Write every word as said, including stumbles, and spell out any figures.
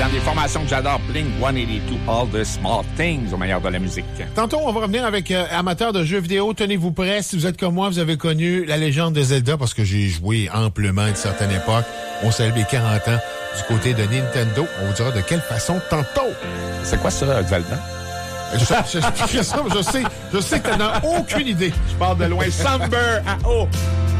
dans des formations que j'adore, Blink cent quatre-vingt-deux, All the Small Things, au meilleur de la musique. Tantôt, on va revenir avec euh, amateurs de jeux vidéo. Tenez-vous prêts. Si vous êtes comme moi, vous avez connu la légende de Zelda parce que j'ai joué amplement à une certaine époque. On célèbre les quarante ans du côté de Nintendo. On vous dira de quelle façon tantôt. C'est quoi ça, Zelda? Je, je, je, je sais, je sais que t'en as aucune idée. Je parle de loin. Somber à haut.